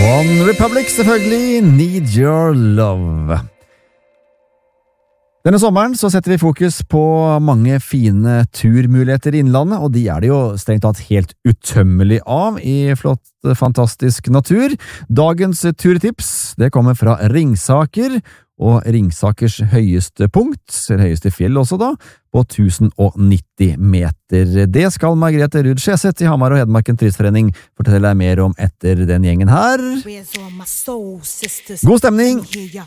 One Republic, selvfølgelig, Need Your Love. Denne sommeren så setter vi fokus på mange fine turmuligheter i innlandet, og de det jo strengt tatt helt utømmelig av i flott, fantastisk natur. Dagens turtips, det kommer fra Ringsaker, og Ringsakers høyeste punkt, høyeste fjell også da, på 1090 meter. Det skal Margrethe Ruud Skjeseth i Hamar og Hedmarken Turistforening fortelle deg mer om etter den gjengen her. God stemning,